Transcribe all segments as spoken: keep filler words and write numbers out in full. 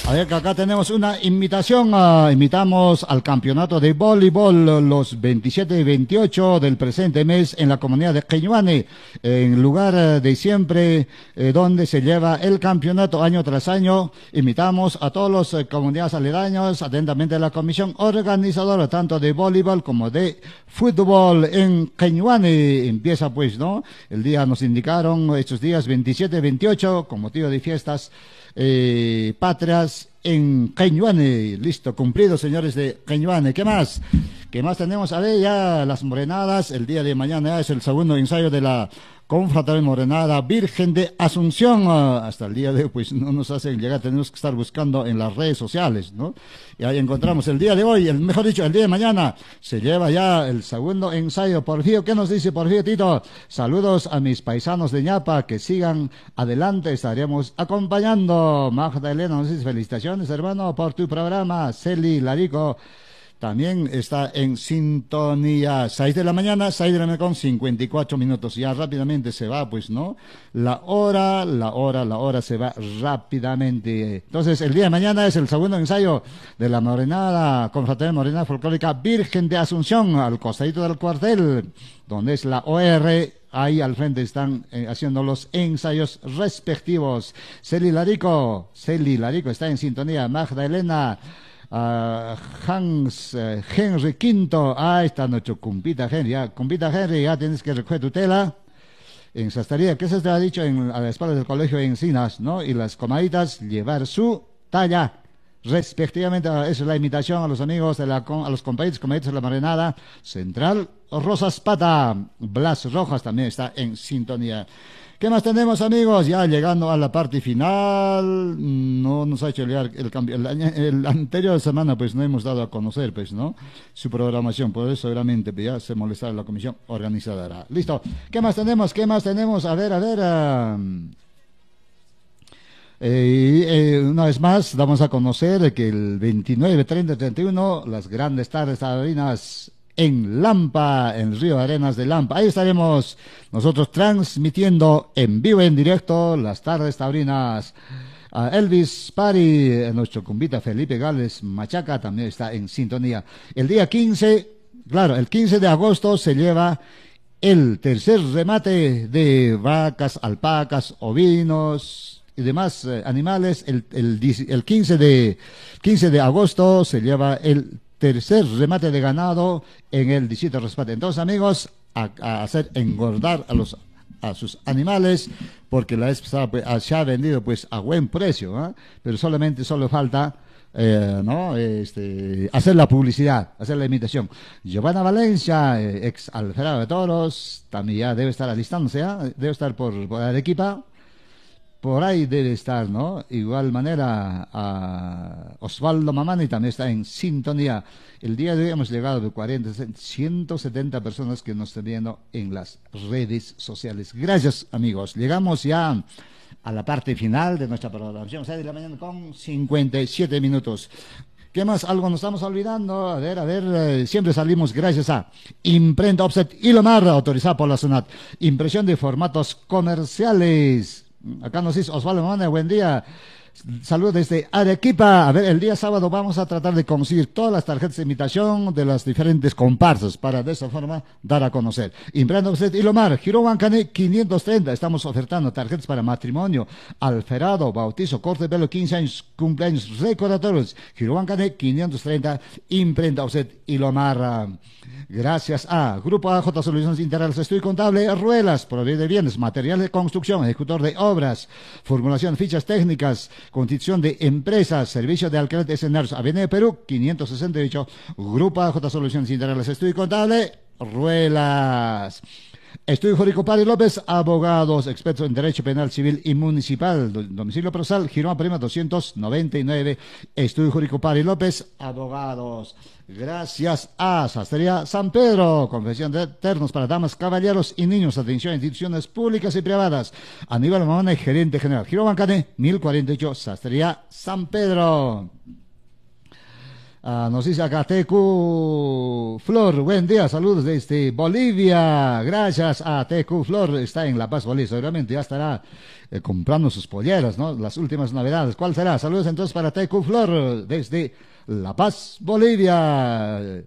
A ver que acá tenemos una invitación, uh, invitamos al campeonato de voleibol los veintisiete y veintiocho del presente mes en la comunidad de Queñuane, en lugar uh, de siempre eh, donde se lleva el campeonato año tras año. Invitamos a todos los uh, comunidades aledaños, atentamente a la comisión organizadora tanto de voleibol como de fútbol en Queñuane. Empieza pues, ¿no? El día nos indicaron estos días veintisiete y veintiocho con motivo de fiestas Eh, patrias en Queñuane. Listo, cumplido, señores de Queñuane. ¿Qué más? ¿Qué más tenemos? A ver, ya las morenadas. El día de mañana ya es el segundo ensayo de la Confraternidad Morenada Virgen de Asunción. Uh, hasta el día de hoy, pues no nos hacen llegar, tenemos que estar buscando en las redes sociales, ¿no? Y ahí encontramos el día de hoy, el, mejor dicho, el día de mañana, se lleva ya el segundo ensayo. Porfirio, ¿qué nos dice Porfirio, Tito? Saludos a mis paisanos de Ñapa, que sigan adelante, estaremos acompañando. Magda Elena nos dice, felicitaciones, hermano, por tu programa. Celi Larico también está en sintonía. Seis de la mañana, seis de la mañana con cincuenta y cuatro minutos. Ya rápidamente se va, pues, ¿no? La hora, la hora, la hora se va rápidamente. Entonces, el día de mañana es el segundo ensayo de la Morenada, Confraternidad Morenada Folclórica Virgen de Asunción, al costadito del cuartel, donde es la O R. Ahí al frente están eh, haciendo los ensayos respectivos. Celi Larico, Celi Larico está en sintonía. Magda Elena, Uh, Hans uh, Henry Quinto, ah, está nuestro compita Henry, ya, compita Henry, ya tienes que recoger tu tela en sastrería, que se te ha dicho en, a la espalda del colegio de Encinas, ¿no? Y las comaditas llevar su talla respectivamente. Esa es la invitación a los amigos de la, a los compañeros comaditas de la Morenada Central Rosas Pata. Blas Rojas también está en sintonía. ¿Qué más tenemos, amigos? Ya llegando a la parte final, no nos ha hecho llegar el cambio. El, el anterior semana, pues, no hemos dado a conocer, pues, ¿no? Su programación, por eso, seguramente, pues, ya se molestará la comisión organizadora. Listo. ¿Qué más tenemos? ¿Qué más tenemos? A ver, a ver. Uh... Eh, eh, una vez más, damos a conocer que el veintinueve, treinta, treinta y uno, las grandes tardes taurinas en Lampa, en el Río Arenas de Lampa. Ahí estaremos nosotros transmitiendo en vivo, en directo, las tardes taurinas. A Elvis Pari, nuestro cumbita Felipe Gales Machaca, también está en sintonía. El día quince, claro, el quince de agosto se lleva el tercer remate de vacas, alpacas, ovinos y demás eh, animales. El, el, el quince de agosto se lleva el tercer remate de ganado en el distrito de Raspate. Entonces, amigos, a, a hacer engordar a los a sus animales, porque la vez pasada pues, se ha vendido pues a buen precio, ¿eh? Pero solamente solo falta eh, no este hacer la publicidad, hacer la imitación. Giovanna Valencia, eh, ex alferado de toros, también ya debe estar alistándose, ¿eh? Debe estar por, por Arequipa. Por ahí debe estar, ¿no? Igual manera, a Osvaldo Mamani también está en sintonía. El día de hoy hemos llegado de cuarenta, ciento setenta personas que nos están viendo en las redes sociales. Gracias, amigos. Llegamos ya a la parte final de nuestra programación. seis de la mañana con cincuenta y siete minutos. ¿Qué más? Algo nos estamos olvidando. A ver, a ver, eh, siempre salimos gracias a Imprenta Offset Ilomar, autorizada por la SUNAT. Impresión de formatos comerciales. Acá nos dice Osvaldo Mamani, buen día. Saludos desde Arequipa. A ver, el día sábado vamos a tratar de conseguir todas las tarjetas de invitación de las diferentes comparsas para de esa forma dar a conocer. Imprenta usted Ilomar, Giro Huancané quinientos treinta. Estamos ofertando tarjetas para matrimonio, alferado, bautizo, corte de pelo, quince años, cumpleaños, recordatorios. Giro Huancané quinientos treinta. Imprenta usted Ilomar. Gracias a Grupo A J Soluciones Integrales, Estudio Contable, Ruelas, proveedor de bienes, material de construcción, ejecutor de obras, formulación, fichas técnicas, constitución de empresas, servicio de alquiler de escenarios, Avenida Perú, quinientos sesenta y ocho, Grupo A J Soluciones Integrales, Estudio Contable, Ruelas. Estudio Jurídico Pari López, abogados, expertos en Derecho Penal, Civil y Municipal, domicilio procesal, Girón Prima doscientos noventa y nueve, Estudio Jurídico Pari López, abogados. Gracias a Sastrería San Pedro, confección de ternos para damas, caballeros y niños, atención a instituciones públicas y privadas. Aníbal Mamani, gerente general, Giro Bancane, mil cuarenta y ocho, Sastrería San Pedro. Ah, nos dice acá T Q Flor, buen día, saludos desde Bolivia, gracias a T Q Flor, está en La Paz, Bolivia, seguramente ya estará eh, comprando sus polleras, ¿no? Las últimas novedades, ¿cuál será? Saludos entonces para T Q Flor desde La Paz, Bolivia.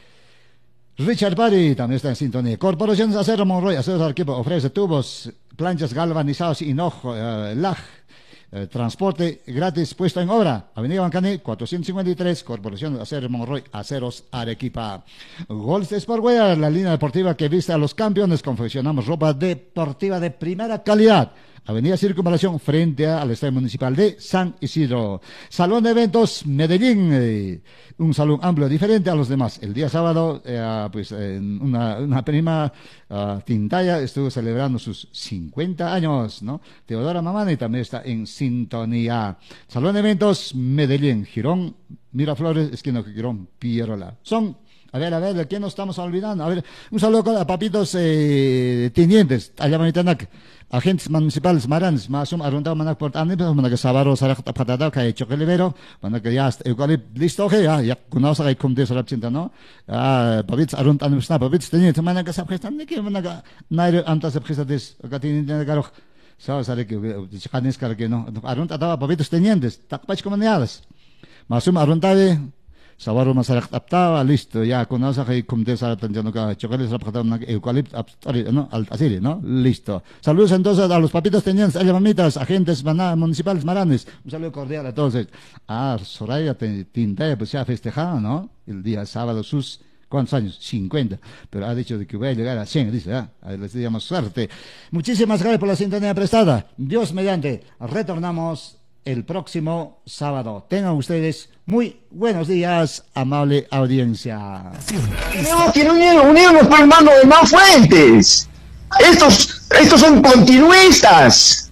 Richard Barry también está en sintonía. Corporación de Acero Monroy, Aceros Arquipo, ofrece tubos, planchas galvanizados y no eh, lag. Eh, transporte gratis puesto en obra. Avenida Bancaní, cuatrocientos cincuenta y tres, Corporación de Acero Monroy, Aceros Arequipa. Golf Sportwear, la línea deportiva que viste a los campeones. Confeccionamos ropa deportiva de primera calidad. Avenida Circunvalación, frente al Estadio Municipal de San Isidro. Salón de Eventos Medellín, eh, un salón amplio, diferente a los demás. El día sábado, eh, pues en una, una prima uh, Tintaya estuvo celebrando sus cincuenta años, ¿no? Teodora Mamani también está en sintonía. Salón de Eventos Medellín, Girón, Miraflores, esquina Girón, Pierola. Son... A ver, a ver, ¿de quién nos estamos olvidando? A ver, un saludo a papitos eh, tenientes, allá manitanak, agentes municipales, maranes, masum, arruntado manak por anipes, manak sabaro, sarak tapatata, que ha hecho que libero, manak ya, eucalip, listo, que ya, ya, conoce que cum de sarap cinta, ¿no? Ah, papitos, arrunt anipes, na, papitos tenientes, manak sabgestan, de que manak, nair, antas sabgestatis, katinin, garoj, sabes, sale que, chicanes, que no, arrunt ataba papitos tenientes, takpach comunidades, masum, arruntade, Sabaro masarak taptaba, listo, ya conoce que cum de sarap tanjano ka chocolate sarap kata nak eucalipto, no, así, ¿no? Listo. Saludos entonces a los papitos tenientes, a las mamitas, agentes maná, municipales maranes. Un saludo cordial a todos. Ah, Soraya Tintaya, pues se ha festejado, ¿no? El día sábado sus, ¿cuántos años? cincuenta. Pero ha dicho de que voy a llegar a cien, dice, ah, les damos suerte. Muchísimas gracias por la sintonía prestada. Dios mediante, retornamos el próximo sábado. Tengan ustedes muy buenos días, amable audiencia. Tenemos que unir, unirnos por mano de más fuentes. Estos, estos son continuistas.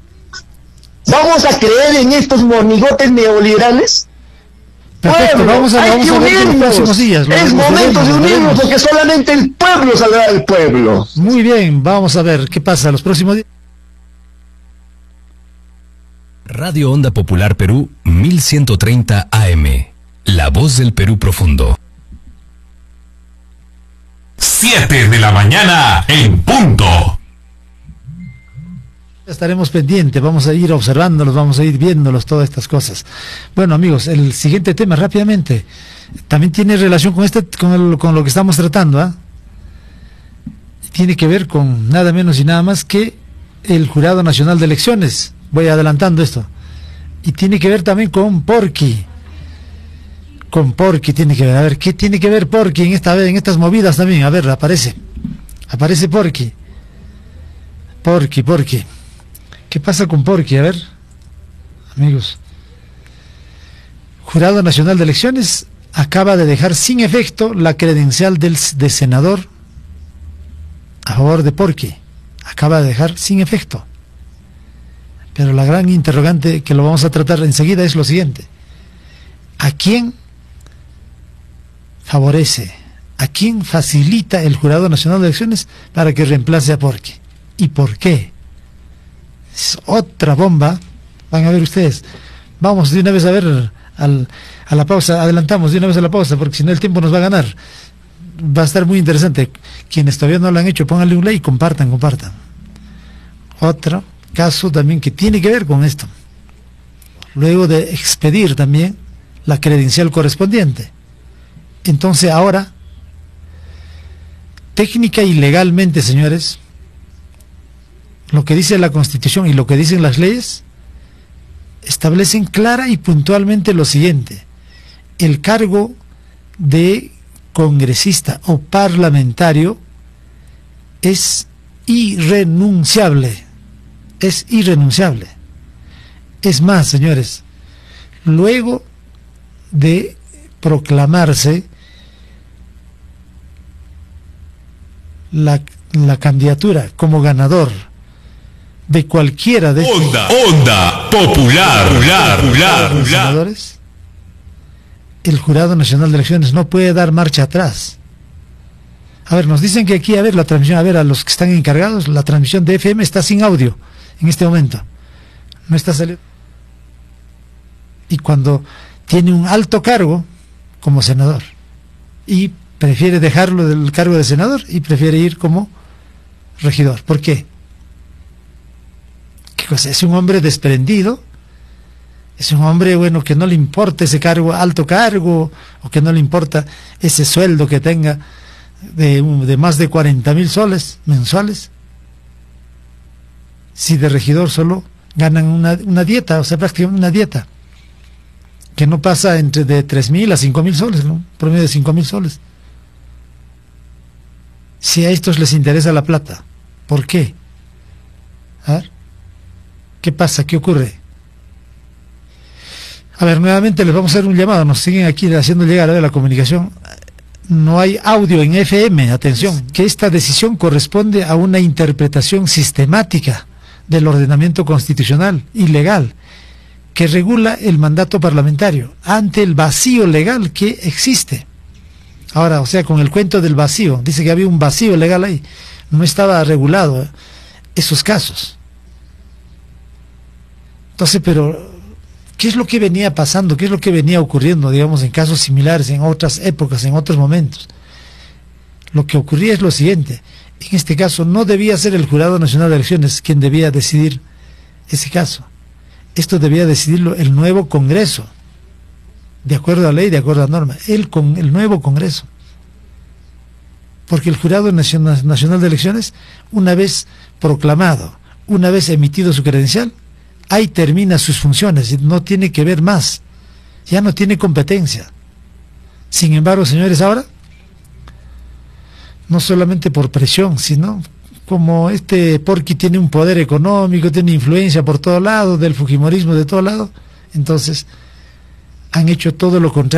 ¿Vamos a creer en estos monigotes neoliberales? Perfecto, pueblo, vamos a, hay vamos que a ver unirnos. los próximos días. Es momento de unirnos porque solamente el pueblo saldrá del pueblo. Muy bien, vamos a ver qué pasa los próximos días. Radio Onda Popular Perú mil ciento treinta A M, la voz del Perú profundo. siete de la mañana en punto. Estaremos pendientes, vamos a ir observándolos, vamos a ir viéndolos, todas estas cosas. Bueno, amigos, el siguiente tema rápidamente también tiene relación con este, con, el, con lo que estamos tratando, ¿ah? Tiene que ver con nada menos y nada más que el Jurado Nacional de Elecciones. Voy adelantando esto. Y tiene que ver también con Porky. Con Porky tiene que ver. A ver, ¿qué tiene que ver Porky en esta vez, en estas movidas también? A ver, aparece. Aparece Porky. Porky, Porky. ¿Qué pasa con Porky? A ver, amigos. Jurado Nacional de Elecciones acaba de dejar sin efecto la credencial del de senador a favor de Porky. Acaba de dejar sin efecto. Pero la gran interrogante que lo vamos a tratar enseguida es lo siguiente. ¿A quién favorece, a quién facilita el Jurado Nacional de Elecciones para que reemplace a Porky? ¿Y por qué? Es otra bomba. Van a ver ustedes. Vamos de una vez a ver al, a la pausa. Adelantamos de una vez a la pausa porque si no el tiempo nos va a ganar. Va a estar muy interesante. Quienes todavía no lo han hecho, pónganle un like y compartan, compartan. Otro caso también que tiene que ver con esto. Luego de expedir también la credencial correspondiente. Entonces ahora, técnica y legalmente, señores, lo que dice la Constitución y lo que dicen las leyes establecen clara y puntualmente lo siguiente: el cargo de congresista o parlamentario es irrenunciable. Es irrenunciable. Es más, señores, luego de proclamarse la, la candidatura como ganador de cualquiera de estos Onda, onda popular, popular, popular, popular. senadores, el Jurado Nacional de Elecciones no puede dar marcha atrás. A ver, nos dicen que aquí, a ver, la transmisión, a ver, a los que están encargados, la transmisión de F M está sin audio en este momento. No está saliendo. Y cuando tiene un alto cargo, como senador. Y prefiere dejarlo del cargo de senador y prefiere ir como regidor. ¿Por qué? ¿Qué cosa? Es un hombre desprendido, es un hombre, bueno, que no le importa ese cargo, alto cargo, o que no le importa ese sueldo que tenga de, de más de cuarenta mil soles mensuales. Si de regidor solo ganan una, una dieta, o sea, prácticamente una dieta, que no pasa entre de tres mil a cinco mil soles, ¿no? Promedio de cinco mil soles. Si a estos les interesa la plata, ¿por qué? A ver, ¿qué pasa? ¿Qué ocurre? A ver, nuevamente les vamos a hacer un llamado, nos siguen aquí haciendo llegar a ver la comunicación. No hay audio en F M, atención, que esta decisión corresponde a una interpretación sistemática del ordenamiento constitucional y legal que regula el mandato parlamentario ante el vacío legal que existe. Ahora, o sea, con el cuento del vacío, dice que había un vacío legal ahí, no estaba regulado ¿eh? esos casos. Entonces, pero ¿qué es lo que venía pasando? ¿Qué es lo que venía ocurriendo, digamos, en casos similares, en otras épocas, en otros momentos? Lo que ocurría es lo siguiente: en este caso no debía ser el Jurado Nacional de Elecciones quien debía decidir ese caso. Esto debía decidirlo el nuevo Congreso, de acuerdo a ley, de acuerdo a norma, el, con, el nuevo Congreso. Porque el Jurado Nacional, Nacional de Elecciones, una vez proclamado, una vez emitido su credencial, ahí termina sus funciones, no tiene que ver más, ya no tiene competencia. Sin embargo, señores, ahora, no solamente por presión, sino como este Porqui tiene un poder económico, tiene influencia por todos lados, del fujimorismo de todos lados, entonces han hecho todo lo contrario.